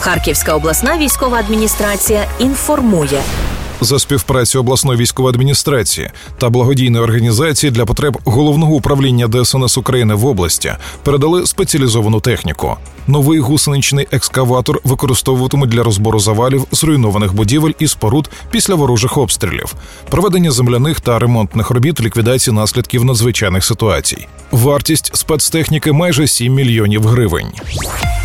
Харківська обласна військова адміністрація інформує. За співпрацю обласної військової адміністрації та благодійної організації для потреб Головного управління ДСНС України в області передали спеціалізовану техніку. Новий гусеничний екскаватор використовуватимуть для розбору завалів зруйнованих будівель і споруд після ворожих обстрілів, проведення земляних та ремонтних робіт, ліквідації наслідків надзвичайних ситуацій. Вартість спецтехніки майже 7 мільйонів гривень.